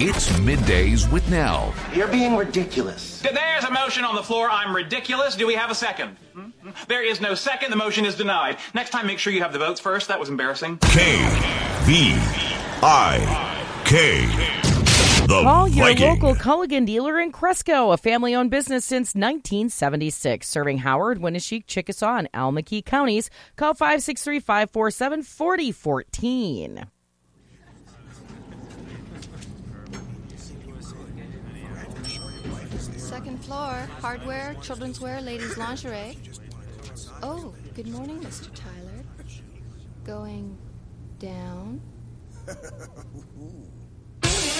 It's Middays with Nell. You're being ridiculous. There's a motion on the floor. I'm ridiculous. Do we have a second? There is no second. The motion is denied. Next time, make sure you have the votes first. That was embarrassing. K-V-I-K. Call your Viking. local Culligan dealer in Cresco, a family-owned business since 1976, serving Howard, Winneshiek, Chickasaw, and Almaquee counties. Call 563-547-4014. Second floor, hardware, children's wear, ladies' lingerie. Oh, good morning, Mr. Tyler. Going down.